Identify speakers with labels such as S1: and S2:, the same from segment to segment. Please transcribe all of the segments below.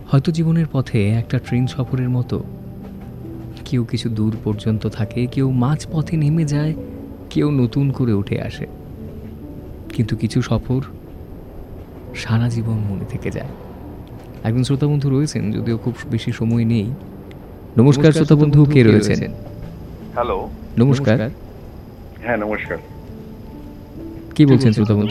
S1: হয়তো জীবনের পথে একটা ট্রেন সফরের মতো কেউ কিছু দূর পর্যন্ত থাকে, কেউ মাঝ পথে নেমে যায়, কেউ নতুন করে উঠে আসে, কিন্তু কিছু সফর সারা জীবন মনে থেকে যায়। একজন শ্রোতা বন্ধু রয়েছেন, যদিও খুব বেশি সময় নেই। নমস্কার শ্রোতা বন্ধু, কে রয়েছেন?
S2: হ্যালো,
S1: নমস্কার।
S2: হ্যাঁ নমস্কার।
S1: কি বলছেন শ্রোতা বন্ধু?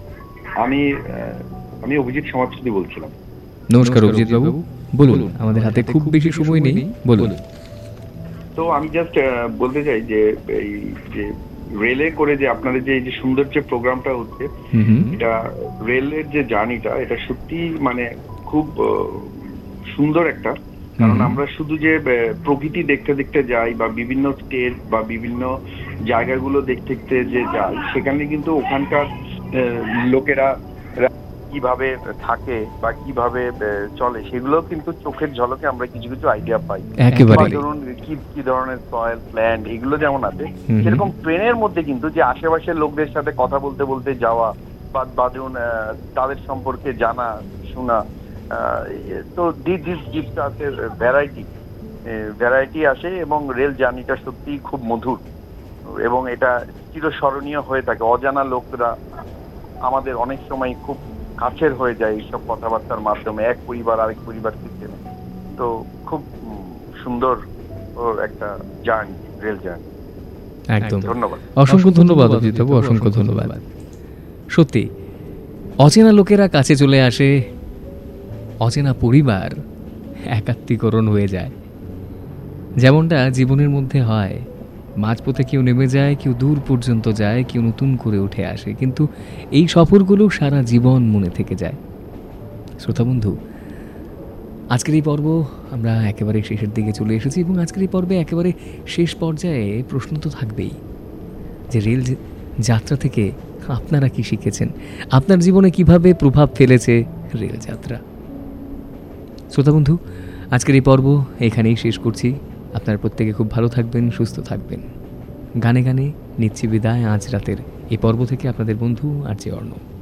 S2: আমি অভিজিৎ সমাজসুদি বলছিলাম।
S1: নমস্কার অভিজিৎ বাবু, বলুন। আমাদের হাতে খুব বেশি সময় নেই, বলুন।
S2: তো আমি জাস্ট বলতে চাই যে এই যে রেলে করে যে আপনাদের যে এই যে সুন্দর যে প্রোগ্রামটা হচ্ছে, এটা রেলের যে জার্নিটা, এটা সত্যি মানে খুব সুন্দর একটা। কারণ আমরা শুধু যে প্রকৃতি দেখতে দেখতে যাই বা বিভিন্ন স্টেট বা বিভিন্ন জায়গাগুলো দেখতে দেখতে যে যাই, সেখানে কিন্তু ওখানকার লোকেরা কিভাবে থাকে বা কিভাবে চলে, সেগুলো কিন্তু চোখের ঝলকে আমরা কিছু কিছু আইডিয়া পাই। ধরুন কি ধরনের সয়েল, ল্যান্ড, এগুলো যেমন আছে, সেরকম ট্রেনের মধ্যে কিন্তু যে আশেপাশের লোকদের সাথে কথা বলতে বলতে যাওয়া বা ধরুন তাদের সম্পর্কে জানা শোনা, তো দিস গিফট আছে, ভ্যারাইটি আসে এবং রেল জার্নিটা সত্যি খুব মধুর এবং এটা চিরস্মরণীয় হয়ে থাকে। অজানা লোকরা আমাদের অনেক সময় খুব কাছের হয়ে যায় এইসব কথাবার্তার মাধ্যমে, এক পরিবার আরেক পরিবার সিস্টেমে। তো খুব সুন্দর একটা জার্নি, রেল জার্নি।
S1: একদম,
S2: ধন্যবাদ,
S1: অসংখ্য ধন্যবাদ অভিজিৎ বাবু, অসংখ্য ধন্যবাদ। সত্যি অচেনা লোকেরা কাছে চলে আসে, অচেনা পরিবার একাত্মীকরণ হয়ে যায়। যেমনটা জীবনের মধ্যে হয়, মাঝপথে কেউ নেমে যায়, কেউ দূর পর্যন্ত যায়, কেউ নতুন করে উঠে আসে, কিন্তু এই সফরগুলো সারা জীবন মনে থেকে যায়। শ্রোতা বন্ধু, আজকের এই পর্ব আমরা একেবারে শেষের দিকে চলে এসেছি এবং আজকের এই পর্বে একেবারে শেষ পর্যায়ে প্রশ্ন তো থাকবেই যে রেল যাত্রা থেকে আপনারা কি শিখেছেন, আপনার জীবনে কিভাবে প্রভাব ফেলেছে রেল যাত্রা। শ্রোতা বন্ধু, আজকের এই পর্ব এখানেই শেষ করছি। আপনারা প্রত্যেকে খুব ভালো থাকবেন, সুস্থ থাকবেন। গানে গানে নিচ্ছি বিদায় আজ রাতের এই পর্ব থেকে আপনাদের বন্ধু আর যে অর্ণব।